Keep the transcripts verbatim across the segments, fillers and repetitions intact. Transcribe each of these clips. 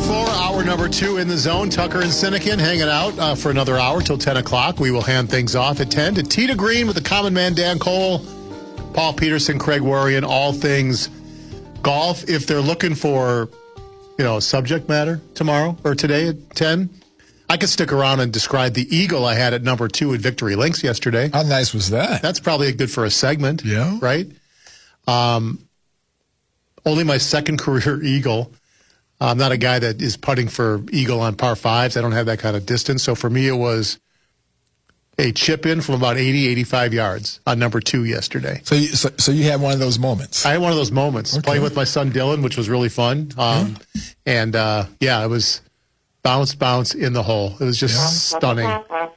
four, hour number two in the zone. Tucker and Sinekin hanging out uh, for another hour till ten o'clock. We will hand things off at ten to Tita Green with the common man Dan Cole, Paul Peterson, Craig Worrian, all things golf. If they're looking for, you know, subject matter tomorrow or today at ten, I could stick around and describe the eagle I had at number two at Victory Links yesterday. How nice was that? That's probably good for a segment. Yeah. Right? Um, only my second career eagle. I'm not a guy that is putting for eagle on par fives. I don't have that kind of distance. So for me, it was a chip in from about eighty, eighty-five yards on number two yesterday. So you, so, so you had one of those moments. I had one of those moments Okay. playing with my son Dylan, which was really fun. Um, yeah. And, uh, yeah, it was bounce, bounce in the hole. It was just Yeah. stunning.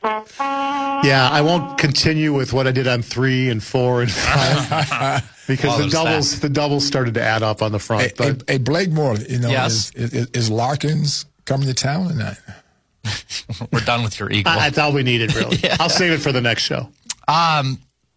Yeah, I won't continue with what I did on three and four and five because the doubles the doubles started to add up on the front. Hey, but hey, hey, Blake Moore, you know, Yes. is, is, is Larkins coming to town or not? We're done with your eagle. I, that's all we needed, really. Yeah. I'll save it for the next show. Um,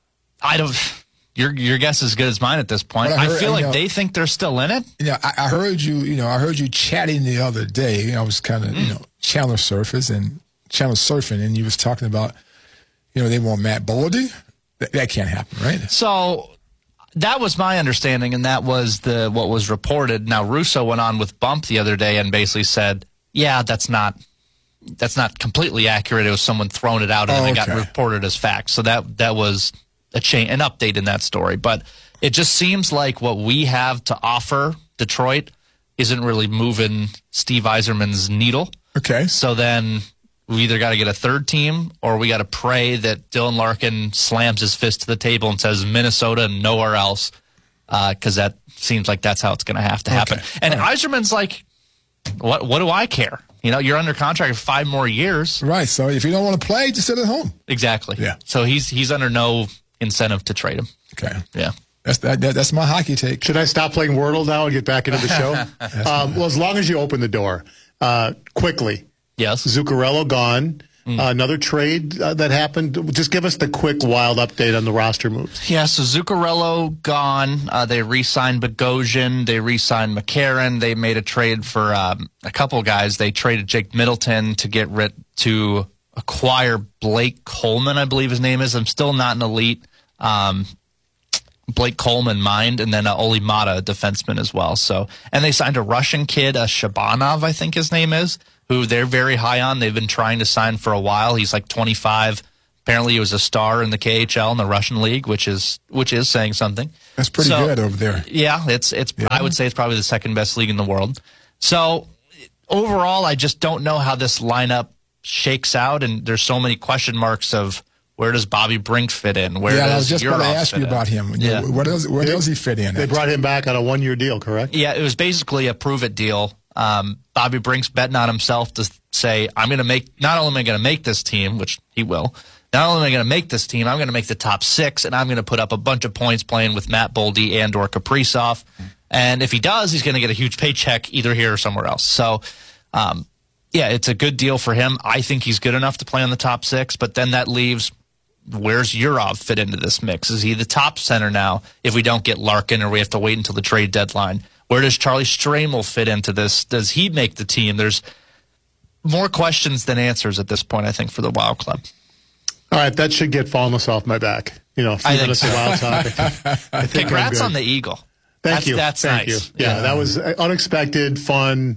I don't. Your your guess is as good as mine at this point. Well, I I, heard- feel you like know- they think they're still in it. You know, I, I heard you. You know, I heard you chatting the other day. I was kind of, Mm. you know, channel surfers and channel surfing, and you was talking about, you know, they want Matt Boldy. That, that can't happen, right? So that was my understanding, and that was the what was reported. Now Russo went on with Bump the other day and basically said, "Yeah, that's not that's not completely accurate. It was someone throwing it out, and Oh, then it got okay. reported as fact." So that that was a change, an update in that story. But it just seems like what we have to offer Detroit isn't really moving Steve Yzerman's needle. Okay. So then we either got to get a third team or we got to pray that Dylan Larkin slams his fist to the table and says Minnesota and nowhere else, because uh, that seems like that's how it's going to have to happen. Okay. And All right. Yzerman's like, what, what do I care? You know, you're under contract for five more years. Right. So if you don't want to play, just sit at home. Exactly. Yeah. So he's he's under no incentive to trade him. Okay. Yeah. That's that, that, that's my hockey take. Should I stop playing Wordle now and get back into the show? um, well, as long as you open the door. Uh, quickly, Yes. Zuccarello gone. Uh, another trade uh, that happened. Just give us the quick, wild update on the roster moves. Yeah, so Zuccarello gone. Uh, they re-signed Bogosian. They re-signed McCarron. They made a trade for um, a couple guys. They traded Jake Middleton to get rid to acquire Blake Coleman, I believe his name is. I'm still not an elite um, Blake Coleman mind, and then uh, Oli Mata, a defenseman as well. So, and they signed a Russian kid, a Shabanov, I think his name is, who they're very high on. They've been trying to sign for a while. He's like twenty-five. Apparently, he was a star in the K H L in the Russian league, which is which is saying something. That's pretty So, good over there. Yeah, it's it's. Yeah. I would say it's probably the second best league in the world. So overall, I just don't know how this lineup shakes out, and there's so many question marks of where does Bobby Brink fit in? Where Yeah, does I was just about to Urov ask fit you in? about him. You Yeah. know, where does where does he fit in? They at? brought him back on a one-year deal, correct? Yeah, it was basically a prove it deal. Um, Bobby Brink's betting on himself to say, I'm going to make, not only am I going to make this team, which he will, not only am I going to make this team, I'm going to make the top six, and I'm going to put up a bunch of points playing with Matt Boldy and or Kaprizov. And if he does, he's going to get a huge paycheck either here or somewhere else. So, um, yeah, it's a good deal for him. I think he's good enough to play on the top six, but then that leaves, where's Urov fit into this mix? Is he the top center now if we don't get Larkin or we have to wait until the trade deadline? Where does Charlie Stramel fit into this? Does he make the team? There's more questions than answers at this point, I think, for the Wild Club. All right, that should get Fallness off my back. You know, a few I think minutes so. of Wild Talk. I think I'm Congrats good. on the Eagle. Thank that's, you. That's Thank nice. you. Yeah, that was unexpected, fun,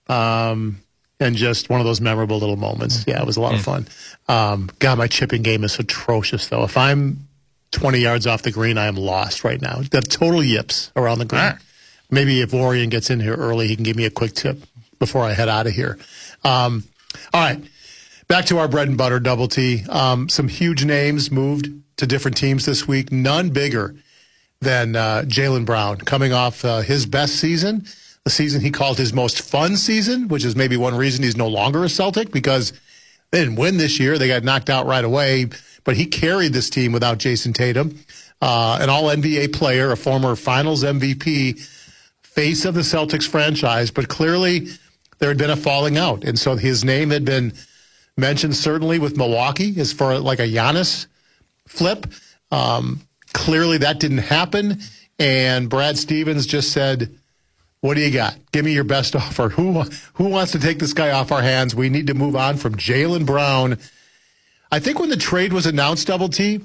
um, and just one of those memorable little moments. Yeah, it was a lot of fun. Um, God, my chipping game is atrocious, though. If I'm twenty yards off the green, I am lost right now. The total yips around the green. All right. Maybe if Warrior gets in here early, he can give me a quick tip before I head out of here. Um, all right, back to our bread and butter double T. Um, some huge names moved to different teams this week. None bigger than uh, Jaylen Brown, coming off uh, his best season, the season he called his most fun season, which is maybe one reason he's no longer a Celtic, because they didn't win this year. They got knocked out right away, but he carried this team without Jason Tatum, uh, an all N B A player, a former Finals M V P, face of the Celtics franchise, but clearly there had been a falling out. And so his name had been mentioned certainly with Milwaukee as for like a Giannis flip. Um, clearly that didn't happen. And Brad Stevens just said, What do you got? Give me your best offer. Who who wants to take this guy off our hands? We need to move on from Jaylen Brown. I think when the trade was announced, Double T,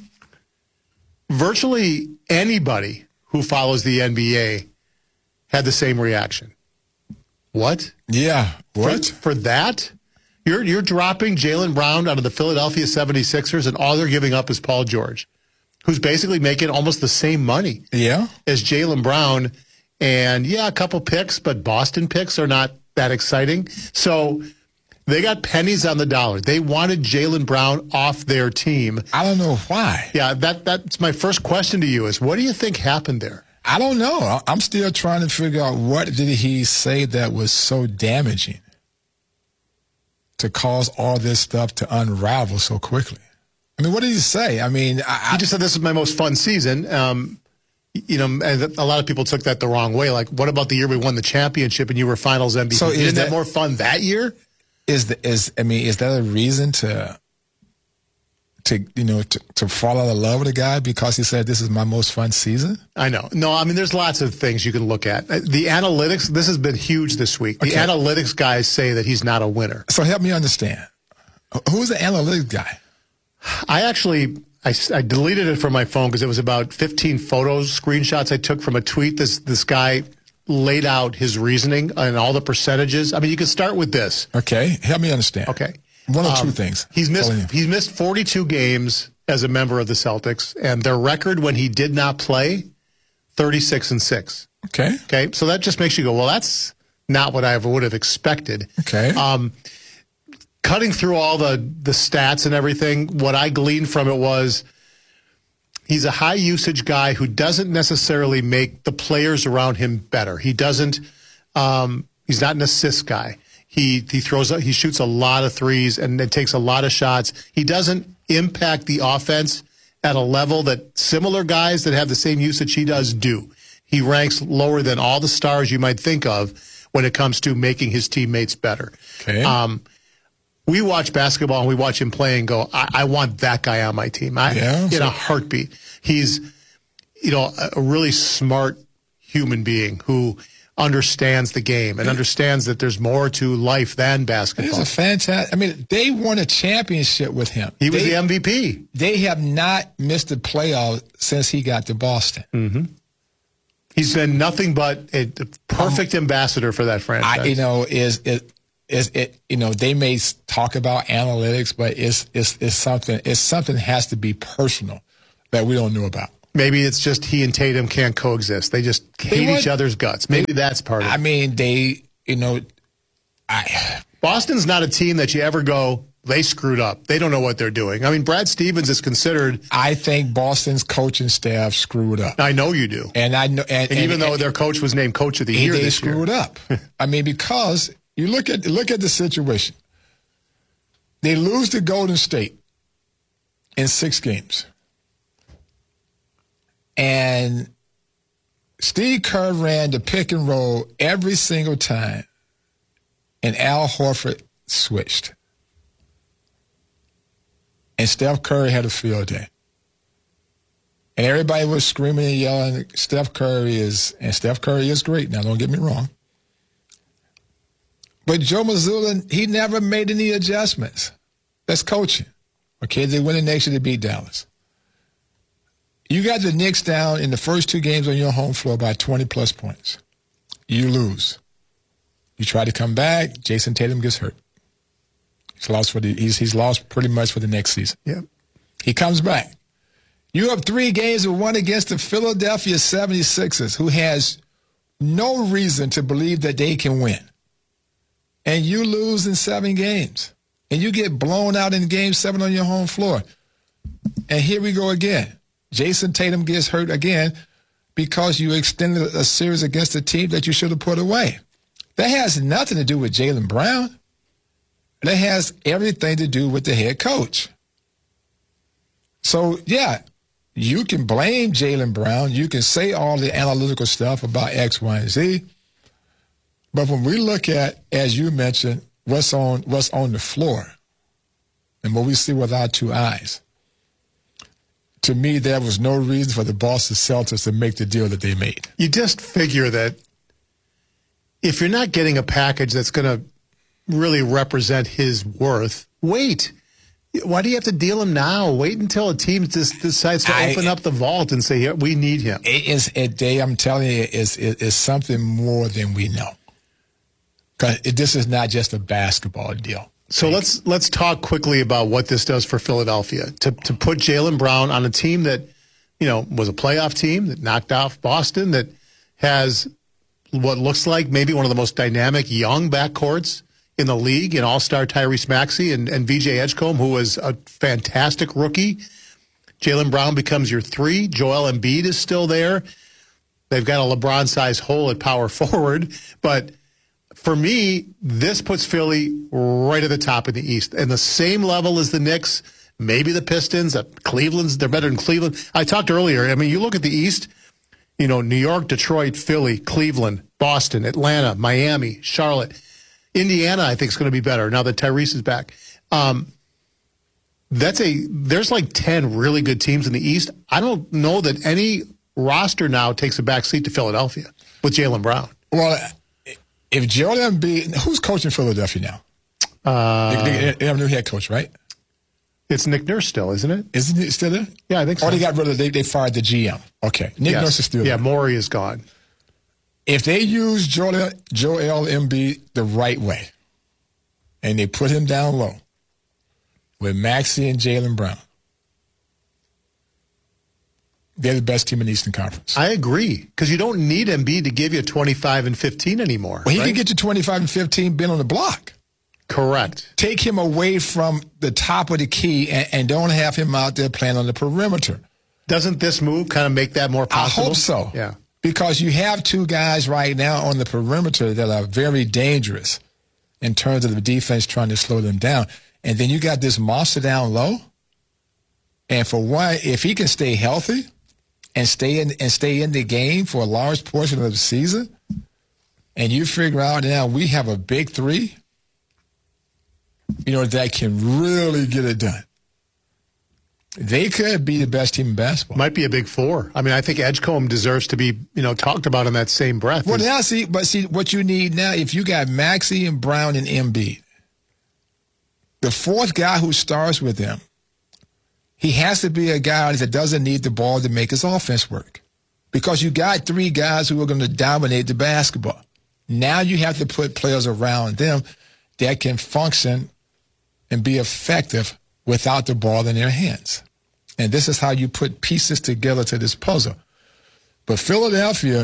virtually anybody who follows the N B A had the same reaction. What? Yeah. What? For, for that? You're you're dropping Jaylen Brown out of the Philadelphia seventy-sixers, and all they're giving up is Paul George, who's basically making almost the same money Yeah. as Jaylen Brown. And, yeah, a couple picks, but Boston picks are not that exciting. So they got pennies on the dollar. They wanted Jaylen Brown off their team. I don't know why. Yeah, that that's my first question to you is, what do you think happened there? I don't know. I- I'm still trying to figure out what did he say that was so damaging to cause all this stuff to unravel so quickly. I mean, what did he say? I mean, I, He just said this is my most fun season. Um, you know, and a lot of people took that the wrong way. Like, what about the year we won the championship and you were Finals M V P? So is Isn't that that- more fun that year? is the is I mean, is that a reason to to you know to, to fall out of love with a guy because he said this is my most fun season? I know. No, I mean, there's lots of things you can look at. Uh, The analytics, this has been huge this week. The Okay. analytics guys say that he's not a winner. So help me understand. Who's the analytics guy? I actually, I, I deleted it from my phone because it was about fifteen photos, screenshots I took from a tweet. This this guy laid out his reasoning and all the percentages. I mean, you can start with this. Okay, help me understand. Okay. One or Um, two things. He's missed Telling you. he's missed forty-two games as a member of the Celtics, and their record when he did not play, thirty-six and six. Okay. Okay, so that just makes you go, well, that's not what I ever would have expected. Okay. Um, cutting through all the, the stats and everything, what I gleaned from it was he's a high usage guy who doesn't necessarily make the players around him better. He doesn't. Um, he's not an assist guy. He he throws he shoots a lot of threes and it takes a lot of shots. He doesn't impact the offense at a level that similar guys that have the same usage he does do. He ranks lower than all the stars you might think of when it comes to making his teammates better. Okay. Um, we watch basketball and we watch him play and go, I, I want that guy on my team. I, Yeah, in so- a heartbeat. He's, you know, a, a really smart human being who understands the game and understands that there's more to life than He's basketball. a fantastic. I mean, they won a championship with him. He was they, the M V P. They have not missed a playoff since he got to Boston. Mm. He's been nothing but a perfect ambassador for that franchise. I, you know, is it is it? You know, they may s- talk about analytics, but it's it's it's something. It's something that has to be personal that we don't know about. Maybe it's just he and Tatum can't coexist. They just hate want- each other's guts. Maybe that's part of it. I mean, they, you know, I Boston's not a team that you ever go, they screwed up. They don't know what they're doing. I mean, Brad Stevens is considered, I think Boston's coaching staff screwed up, I know you do. and I know, and, And even and- though their coach was named Coach of the and Year they this year. screwed up. I mean, because you look at look at the situation. They lose to Golden State in six games. And Steve Kerr ran the pick and roll every single time, and Al Horford switched. And Steph Curry had a field day. And everybody was screaming and yelling, Steph Curry is, and Steph Curry is great. Now, don't get me wrong. But Joe Mazzulla, he never made any adjustments. That's coaching. Okay, they win the next year, they beat Dallas. You got the Knicks down in the first two games on your home floor by twenty plus points. You lose. You try to come back. Jason Tatum gets hurt. He's lost for the he's he's lost pretty much for the next season. Yeah. He comes back. You have three games and one against the Philadelphia seventy-sixers, who has no reason to believe that they can win. And you lose in seven games. And you get blown out in game seven on your home floor. And here we go again. Jason Tatum gets hurt again because you extended a series against a team that you should have put away. That has nothing to do with Jaylen Brown. That has everything to do with the head coach. So, yeah, you can blame Jaylen Brown. You can say all the analytical stuff about X, Y, and Z. But when we look at, as you mentioned, what's on what's on the floor and what we see with our two eyes, to me, there was no reason for the Boston Celtics to make the deal that they made. You just figure that if you're not getting a package that's going to really represent his worth, wait. Why do you have to deal him now? Wait until a team just decides to I, open up the vault and say, yeah, we need him. It is a day, I'm telling you, is is something more than we know. Because this is not just a basketball deal. So let's let's talk quickly about what this does for Philadelphia. To to put Jaylen Brown on a team that, you know, was a playoff team that knocked off Boston, that has what looks like maybe one of the most dynamic young backcourts in the league, in all-star Tyrese Maxey and, and V J Edgecombe, who was a fantastic rookie. Jaylen Brown becomes your three. Joel Embiid is still there. They've got a LeBron-sized hole at power forward. But for me, this puts Philly right at the top of the East. And the same level as the Knicks, maybe the Pistons, uh, Cleveland's, they're better than Cleveland. I talked earlier, I mean, you look at the East, you know, New York, Detroit, Philly, Cleveland, Boston, Atlanta, Miami, Charlotte. Indiana, I think, is going to be better now that Tyrese is back. Um, that's a there's like ten really good teams in the East. I don't know that any roster now takes a back seat to Philadelphia with Jaylen Brown. Well, if Joel Embiid, who's coaching Philadelphia now? Uh, they, they, they have a new head coach, right? It's Nick Nurse still, isn't it? Isn't it still there? Yeah, I think so. Or they got rid of they they fired the G M. Okay, Nick yes. Nurse is still yeah, there. Yeah, Morey is gone. If they use Joel Joel Embiid the right way, and they put him down low with Maxey and Jaylen Brown, they're the best team in the Eastern Conference. I agree, because you don't need Embiid to give you twenty-five and fifteen anymore. Well, he right? can get you twenty-five and fifteen being on the block. Correct. Take him away from the top of the key and, and don't have him out there playing on the perimeter. Doesn't this move kind of make that more possible? I hope so. Yeah. Because you have two guys right now on the perimeter that are very dangerous in terms of the defense trying to slow them down. And then you got this monster down low. And for one, if he can stay healthy and stay in and stay in the game for a large portion of the season, and you figure out now we have a big three, you know, that can really get it done. They could be the best team in basketball. Might be a big four. I mean, I think Edgecombe deserves to be, you know, talked about in that same breath. Well, now see, but see what you need now, if you got Maxey and Brown and Embiid, the fourth guy who starts with them, he has to be a guy that doesn't need the ball to make his offense work. Because you got three guys who are going to dominate the basketball. Now you have to put players around them that can function and be effective without the ball in their hands. And this is how you put pieces together to this puzzle. But Philadelphia,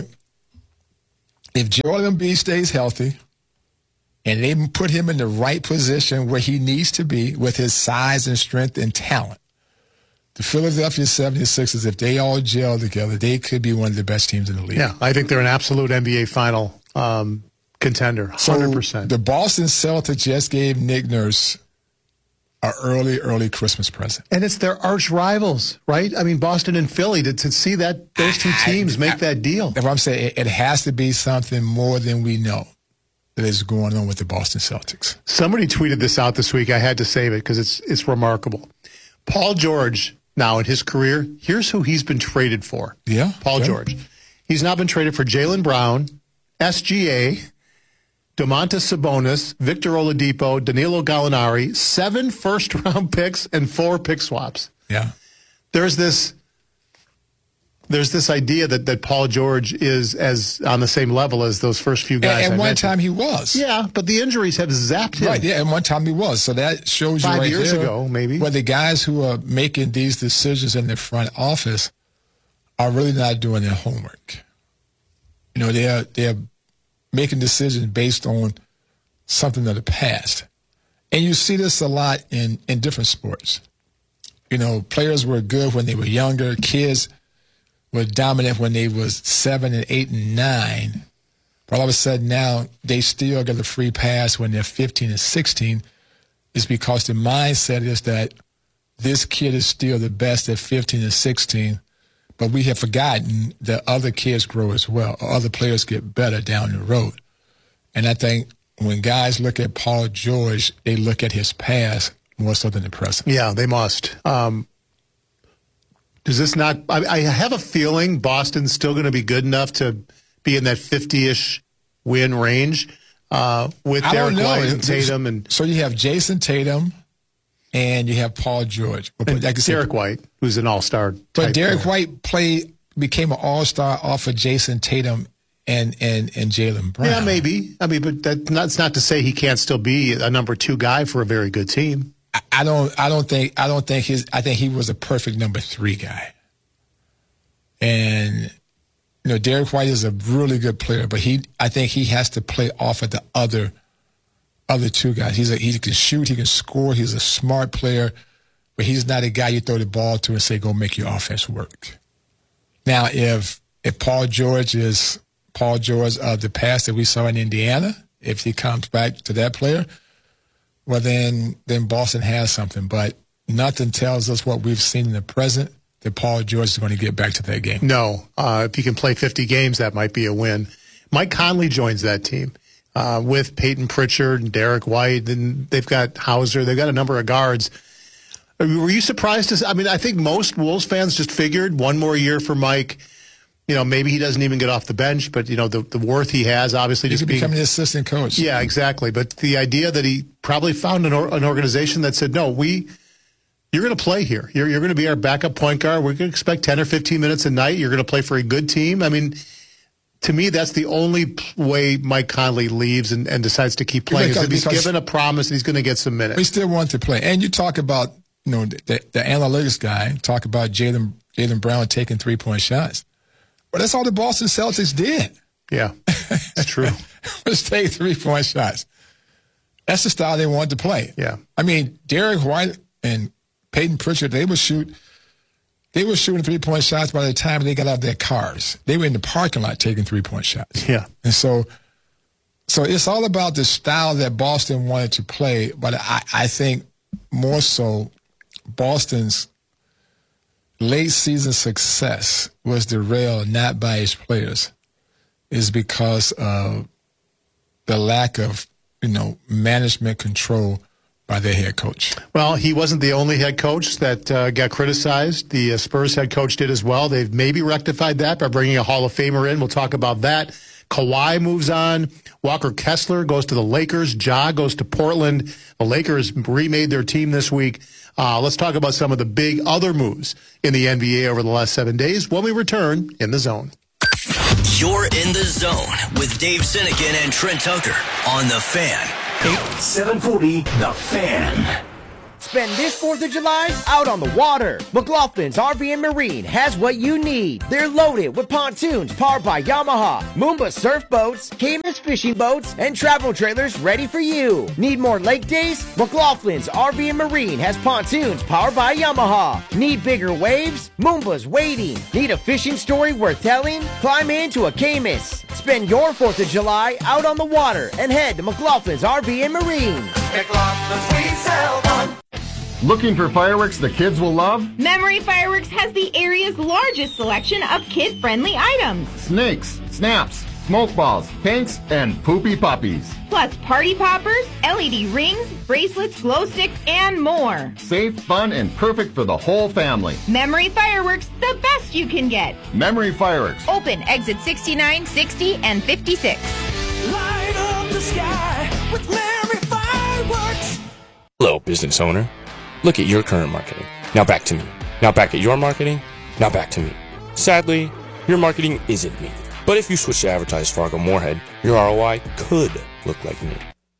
if Joel Embiid stays healthy and they put him in the right position where he needs to be with his size and strength and talent, the Philadelphia seventy-sixers, if they all gel together, they could be one of the best teams in the league. Yeah, I think they're an absolute N B A final um, contender, one hundred percent. So the Boston Celtics just gave Nick Nurse an early, early Christmas present. And it's their arch rivals, right? I mean, Boston and Philly, to, to see that those two teams make that deal. If I'm saying it, it has to be something more than we know that is going on with the Boston Celtics. Somebody tweeted this out this week. I had to save it because it's it's remarkable. Paul George, now in his career, here's who he's been traded for. Yeah. Paul yeah. George. He's now been traded for Jaylen Brown, S G A, Domantas Sabonis, Victor Oladipo, Danilo Gallinari, seven first-round picks and four pick swaps. Yeah. There's this there's this idea that, that Paul George is as on the same level as those first few guys. And, and I one mentioned. time he was. Yeah, but the injuries have zapped him. Right, yeah, and one time he was. So that shows you Five right years there ago, maybe. where the guys who are making these decisions in the front office are really not doing their homework. You know, they're they're making decisions based on something of the past. And you see this a lot in, in different sports. You know, players were good when they were younger. Kids were dominant when they was seven and eight and nine. But all of a sudden now they still get a free pass when they're fifteen and sixteen. It's because the mindset is that this kid is still the best at fifteen and sixteen. But we have forgotten that other kids grow as well, or other players get better down the road. And I think when guys look at Paul George, they look at his past more so than the present. Yeah, they must. Um, does this not – I have a feeling Boston's still going to be good enough to be in that fifty-ish win range uh, with I Derek don't know. White and Tatum. And so you have Jason Tatum and you have Paul George. But and like I said, Derek White, who's an all-star. But Derek player. White played, became an all-star off of Jason Tatum and and and Jaylen Brown. Yeah, maybe. I mean, but that, that's not to say he can't still be a number two guy for a very good team. I, I don't. I don't think. I don't think his. I think he was a perfect number three guy. And you know, Derek White is a really good player, but he. I think he has to play off of the other other two guys. He's a, he can shoot. He can score. He's a smart player, but he's not a guy you throw the ball to and say, "Go make your offense work." Now, if if Paul George is Paul George of the past that we saw in Indiana, if he comes back to that player, well, then then Boston has something. But nothing tells us what we've seen in the present that Paul George is going to get back to that game. No. Uh, if he can play fifty games, that might be a win. Mike Conley joins that team uh, with Peyton Pritchard and Derek White. And they've got Hauser. They've got a number of guards. Were you surprised to see? I mean, I think most Wolves fans just figured one more year for Mike. You know, maybe he doesn't even get off the bench, but, you know, the, the worth he has, obviously. He just could being, become an assistant coach. Yeah, exactly. But the idea that he probably found an, or, an organization that said, no, we, you're going to play here. You're, you're going to be our backup point guard. We're going to expect ten or fifteen minutes a night. You're going to play for a good team. I mean, to me, that's the only way Mike Conley leaves and, and decides to keep playing. Because, is if he's given a promise that he's going to get some minutes. We still want to play. And you talk about, you know, the, the analytics guy, talk about Jaylen Jaylen Brown taking three-point shots. Well, that's all the Boston Celtics did. Yeah, it's true. Just take three-point shots. That's the style they wanted to play. Yeah. I mean, Derek White and Peyton Pritchard, they were shoot, they were shooting three-point shots by the time they got out of their cars. They were in the parking lot taking three-point shots. Yeah. And so, so it's all about the style that Boston wanted to play. But I, I think more so, Boston's late season success was derailed not by its players, is because of the lack of, you know, management control by their head coach. Well, he wasn't the only head coach that uh, got criticized. The uh, Spurs head coach did as well. They've maybe rectified that by bringing a Hall of Famer in. We'll talk about that. Kawhi moves on. Walker Kessler goes to the Lakers. Ja goes to Portland. The Lakers remade their team this week. Uh, let's talk about some of the big other moves in the N B A over the last seven days when we return in the zone. You're in the zone with Dave Sinekin and Trent Tucker on The Fan. seven forty The Fan. Spend this fourth of July out on the water. McLaughlin's R V and Marine has what you need. They're loaded with pontoons powered by Yamaha, Moomba surf boats, Caymas fishing boats, and travel trailers ready for you. Need more lake days? McLaughlin's R V and Marine has pontoons powered by Yamaha. Need bigger waves? Moomba's waiting. Need a fishing story worth telling? Climb into a Caymas. Spend your fourth of July out on the water and head to McLaughlin's R V and Marine. McLaughlin's, we sell fun. Looking for fireworks the kids will love? Memory Fireworks has the area's largest selection of kid-friendly items. Snakes, snaps, smoke balls, paints, and poopy puppies. Plus party poppers, L E D rings, bracelets, glow sticks, and more. Safe, fun, and perfect for the whole family. Memory Fireworks, the best you can get. Memory Fireworks. Open exit sixty-nine, sixty, and fifty-six. Light up the sky with Memory Fireworks. Hello, business owner. Look at your current marketing. Now back to me. Now back at your marketing. Now back to me. Sadly, your marketing isn't me. But if you switch to advertise Fargo Moorhead, your R O I could look like me.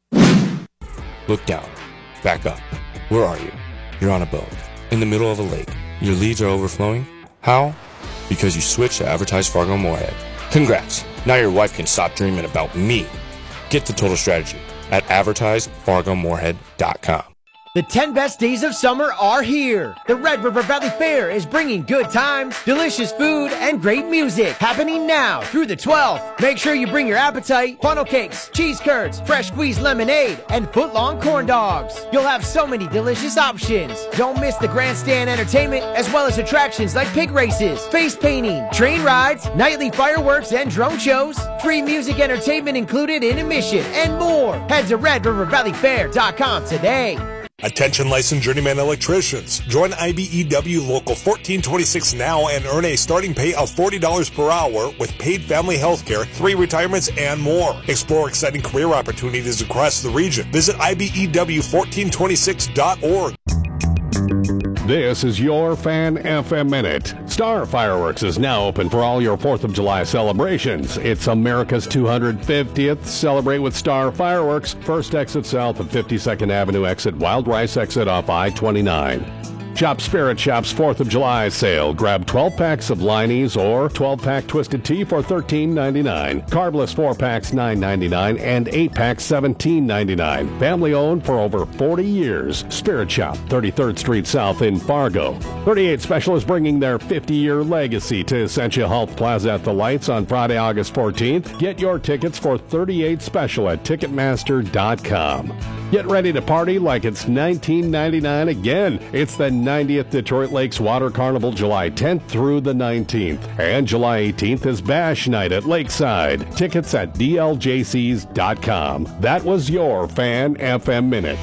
Look down. Back up. Where are you? You're on a boat. In the middle of a lake. Your leads are overflowing. How? Because you switched to advertise Fargo Moorhead. Congrats. Now your wife can stop dreaming about me. Get the total strategy at advertise fargo moorhead dot com. The ten best days of summer are here. The Red River Valley Fair is bringing good times, delicious food, and great music happening now through the twelfth. Make sure you bring your appetite, funnel cakes, cheese curds, fresh squeezed lemonade, and foot-long corn dogs. You'll have so many delicious options. Don't miss the grandstand entertainment as well as attractions like pig races, face painting, train rides, nightly fireworks, and drone shows. Free music entertainment included in admission and more. Head to red river valley fair dot com today. Attention licensed journeyman electricians. Join I B E W Local fourteen twenty-six now and earn a starting pay of forty dollars per hour with paid family health care, three retirements, and more. Explore exciting career opportunities across the region. Visit I B E W fourteen twenty-six dot org. This is your Fan F M Minute. Star Fireworks is now open for all your fourth of July celebrations. It's America's two hundred fiftieth. Celebrate with Star Fireworks. First exit south of fifty-second Avenue, exit Wild Rice exit off I twenty-nine. Shop Spirit Shop's fourth of July sale. Grab twelve packs of Liney's or twelve pack Twisted Tea for thirteen ninety-nine. Carbless four packs nine ninety-nine and eight packs seventeen ninety-nine. Family owned for over forty years. Spirit Shop, thirty-third Street South in Fargo. thirty-eight Special is bringing their fifty-year legacy to Essentia Health Plaza at the Lights on Friday, August fourteenth. Get your tickets for thirty-eight Special at Ticketmaster dot com. Get ready to party like it's nineteen ninety-nine again. It's the ninetieth Detroit Lakes Water Carnival, July tenth through the nineteenth. And July eighteenth is Bash Night at Lakeside. Tickets at D L J Cs dot com. That was your Fan F M Minute.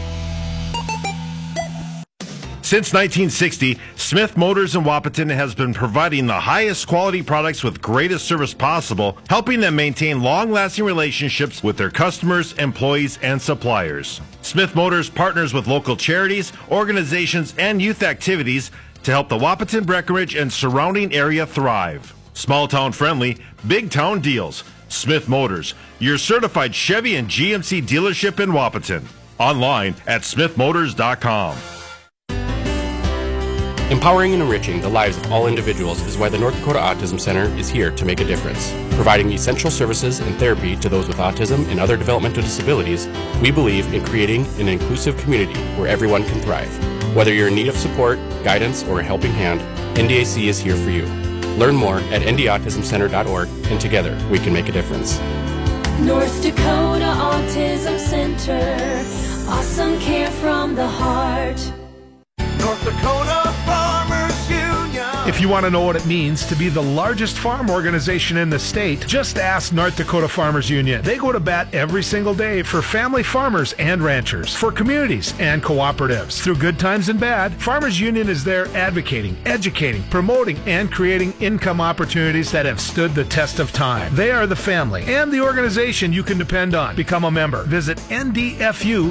Since nineteen sixty, Smith Motors in Wahpeton has been providing the highest quality products with greatest service possible, helping them maintain long-lasting relationships with their customers, employees, and suppliers. Smith Motors partners with local charities, organizations, and youth activities to help the Wahpeton, Breckenridge, and surrounding area thrive. Small town friendly, big town deals. Smith Motors, your certified Chevy and G M C dealership in Wahpeton. Online at smith motors dot com. Empowering and enriching the lives of all individuals is why the North Dakota Autism Center is here to make a difference. Providing essential services and therapy to those with autism and other developmental disabilities, we believe in creating an inclusive community where everyone can thrive. Whether you're in need of support, guidance, or a helping hand, N D A C is here for you. Learn more at n d autism center dot org, and together we can make a difference. North Dakota Autism Center. Awesome care from the heart. North Dakota Farmers Union. If you want to know what it means to be the largest farm organization in the state, just ask North Dakota Farmers Union. They go to bat every single day for family farmers and ranchers, for communities and cooperatives. Through good times and bad, Farmers Union is there advocating, educating, promoting, and creating income opportunities that have stood the test of time. They are the family and the organization you can depend on. Become a member. Visit N D F U